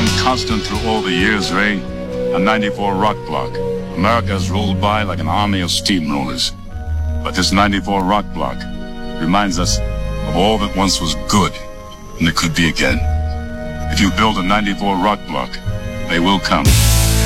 one constant through all the years, Ray. A 94 rock block. America has rolled by like an army of steamrollers. But this 94 rock block reminds us of all that once was good, and it could be again. If you build a 94 rock block, they will come.